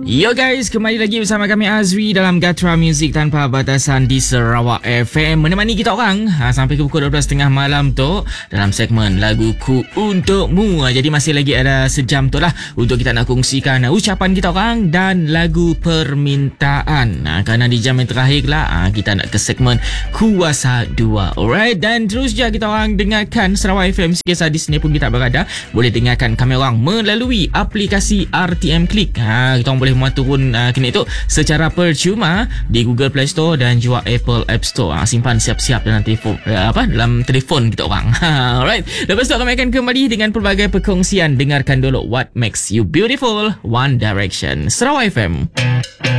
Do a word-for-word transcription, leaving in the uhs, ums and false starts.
Yo guys, kembali lagi bersama kami Azri dalam Gatra Music Tanpa Batasan di Sarawak F M. Menemani kita orang ha, sampai ke pukul dua belas tiga puluh malam tu dalam segmen Laguku Untukmu. Jadi masih lagi ada sejam tu lah untuk kita nak kongsikan ucapan kita orang dan lagu permintaan. Ha, kerana di jam yang terakhir lah ha, kita nak ke segmen Kuasa dua. Alright, dan terus je kita orang dengarkan Sarawak F M. Sekisah di sini pun kita berada, boleh dengarkan kami orang melalui aplikasi R T M Click. Ha, kita orang boleh muat turun uh, kini itu secara percuma di Google Play Store dan juga Apple App Store. Ha, simpan siap-siap dalam telefon uh, apa dalam telefon kita orang. Ha, alright. Lepas tu kami akan kembali dengan pelbagai perkongsian. Dengarkan dulu What Makes You Beautiful, One Direction, Sarawak F M.